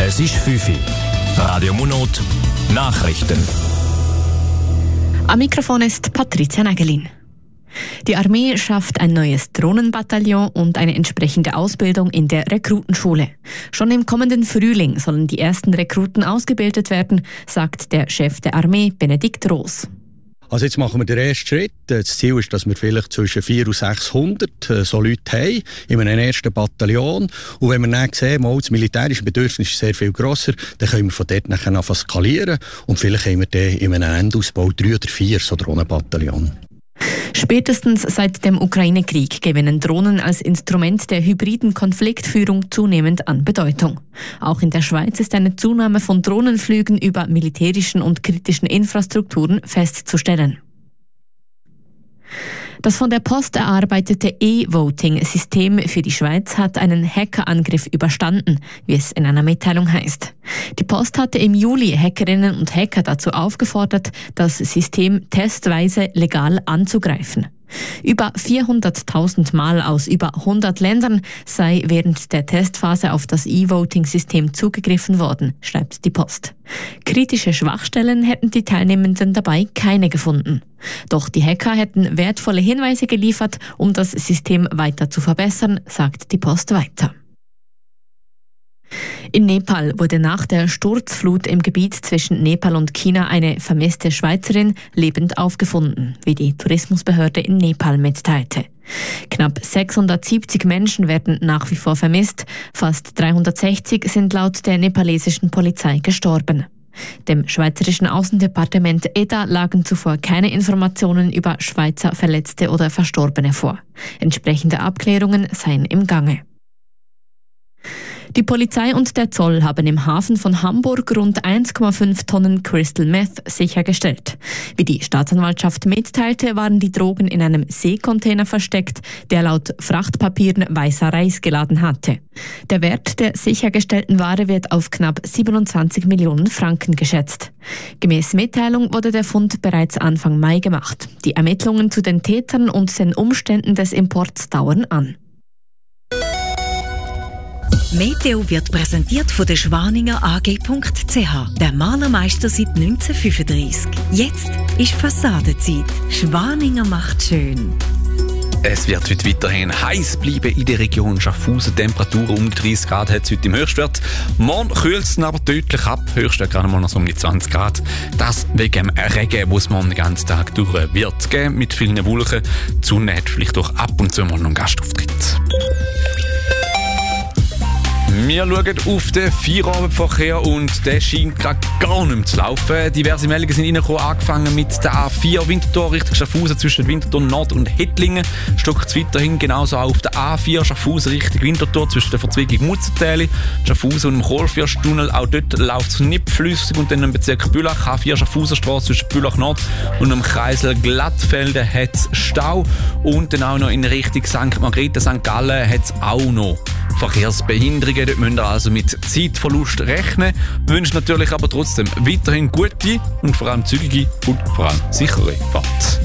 Es ist 5 Uhr. Radio Monot, Nachrichten. Am Mikrofon ist Patricia Nägelin. Die Armee schafft ein neues Drohnenbataillon und eine entsprechende Ausbildung in der Rekrutenschule. Schon im kommenden Frühling sollen die ersten Rekruten ausgebildet werden, sagt der Chef der Armee, Benedikt Roos. Also jetzt machen wir den ersten Schritt. Das Ziel ist, dass wir vielleicht zwischen 400 und 600 so Leute haben in einem ersten Bataillon. Und wenn wir dann sehen, das militärische Bedürfnis ist sehr viel grosser, dann können wir von dort nachher skalieren. Und vielleicht haben wir dann in einem Endausbau 3 oder 4 so Drohnenbataillon. Spätestens seit dem Ukraine-Krieg gewinnen Drohnen als Instrument der hybriden Konfliktführung zunehmend an Bedeutung. Auch in der Schweiz ist eine Zunahme von Drohnenflügen über militärischen und kritischen Infrastrukturen festzustellen. Das von der Post erarbeitete E-Voting-System für die Schweiz hat einen Hackerangriff überstanden, wie es in einer Mitteilung heißt. Die Post hatte im Juli Hackerinnen und Hacker dazu aufgefordert, das System testweise legal anzugreifen. Über 400.000 Mal aus über 100 Ländern sei während der Testphase auf das E-Voting-System zugegriffen worden, schreibt die Post. Kritische Schwachstellen hätten die Teilnehmenden dabei keine gefunden. Doch die Hacker hätten wertvolle Hinweise geliefert, um das System weiter zu verbessern, sagt die Post weiter. In Nepal wurde nach der Sturzflut im Gebiet zwischen Nepal und China eine vermisste Schweizerin lebend aufgefunden, wie die Tourismusbehörde in Nepal mitteilte. Knapp 670 Menschen werden nach wie vor vermisst, fast 360 sind laut der nepalesischen Polizei gestorben. Dem schweizerischen Außendepartement EDA lagen zuvor keine Informationen über Schweizer Verletzte oder Verstorbene vor. Entsprechende Abklärungen seien im Gange. Die Polizei und der Zoll haben im Hafen von Hamburg rund 1,5 Tonnen Crystal Meth sichergestellt. Wie die Staatsanwaltschaft mitteilte, waren die Drogen in einem Seekontainer versteckt, der laut Frachtpapieren weißer Reis geladen hatte. Der Wert der sichergestellten Ware wird auf knapp 27 Millionen Franken geschätzt. Gemäß Mitteilung wurde der Fund bereits Anfang Mai gemacht. Die Ermittlungen zu den Tätern und den Umständen des Imports dauern an. Meteo wird präsentiert von der Schwaninger AG.ch, der Malermeister seit 1935. Jetzt ist Fassadenzeit. Schwaninger macht schön. Es wird heute weiterhin heiß bleiben in der Region Schaffhausen. Temperaturen um 30 Grad hat es heute im Höchstwert. Morgen kühlt es aber deutlich ab. Höchstwert gerade mal noch so um die 20 Grad. Das wegen dem Regen, wo es morgen den ganzen Tag durch wird geben, mit vielen Wolken. Die Sonne hat vielleicht auch ab und zu mal noch einen Gastauftritt. Wir schauen auf den Feierabendverkehr und der scheint gerade gar nicht mehr zu laufen. Diverse Meldungen sind reingekommen, angefangen mit der A4 Winterthur Richtung Schaffhausen zwischen Winterthur Nord und Hettlingen. Stockt es weiterhin genauso auch auf der A4 Schaffhausen Richtung Winterthur zwischen der Verzweigung Mutzentäli, Schaffhausen und dem Kohlfürsttunnel. Auch dort läuft es nicht flüssig. Und dann im Bezirk Bülach, A4 Schaffhausenstraße zwischen Bülach Nord und dem Kreisel Glattfelden hat es Stau. Und dann auch noch in Richtung St. Margrethe, St. Gallen hat es auch noch Verkehrsbehinderungen. Dort müsst ihr also mit Zeitverlust rechnen. Wir wünschen natürlich aber trotzdem weiterhin gute und vor allem zügige und vor allem sichere Fahrt.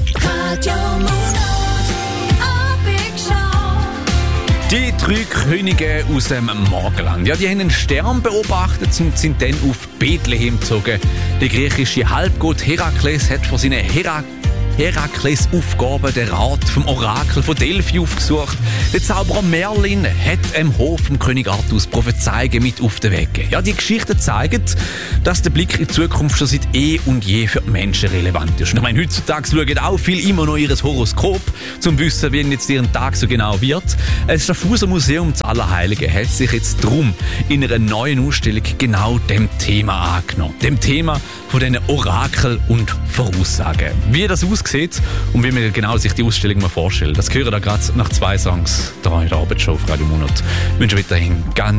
Die 3 Könige aus dem Morgenland. Ja, die haben einen Stern beobachtet und sind dann auf Bethlehem gezogen. Der griechische Halbgott Herakles hat vor seinen Herakles Aufgaben den Rat vom Orakel von Delphi aufgesucht. Der Zauberer Merlin hat im Hof vom König Artus Prophezeiungen mit auf den Weg gegeben. Ja, die Geschichte zeigt, dass der Blick in die Zukunft schon seit und je für die Menschen relevant ist. Und ich meine, heutzutage schauen auch viele immer noch ihr Horoskop, um zu wissen, wie jetzt ihren Tag so genau wird. Das Schaffhauser Museum des Allerheiligen hat sich jetzt drum in einer neuen Ausstellung genau dem Thema angenommen. Dem Thema von diesen Orakel und Voraussagen. Wie das aussieht und wie man genau sich die Ausstellung mal vorstellt, das hören da gerade nach 2 Songs da in der Abendshow auf Radio Monot. Ich wünsche weiterhin ganz